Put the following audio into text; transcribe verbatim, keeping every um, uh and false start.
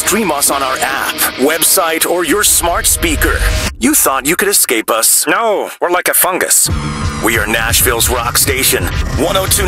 stream us on our app, website, or your smart speaker. You thought you could escape us. No, we're like a fungus. We are Nashville's rock station, one oh two